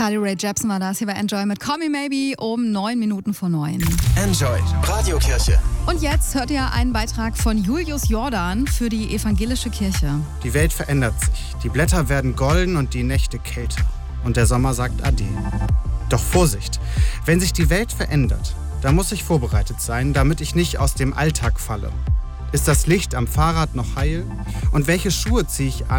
Carly Rae Jepsen war das. Hier bei Enjoy mit Call Me Maybe um 9:09. Enjoy, Radiokirche. Und jetzt hört ihr einen Beitrag von Julius Jordan für die evangelische Kirche. Die Welt verändert sich. Die Blätter werden golden und die Nächte kälter. Und der Sommer sagt Ade. Doch Vorsicht, wenn sich die Welt verändert, dann muss ich vorbereitet sein, damit ich nicht aus dem Alltag falle. Ist das Licht am Fahrrad noch heil? Und welche Schuhe ziehe ich an?